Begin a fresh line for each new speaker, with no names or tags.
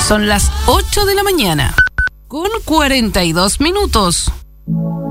Son las 8 de la mañana, con 42 minutos.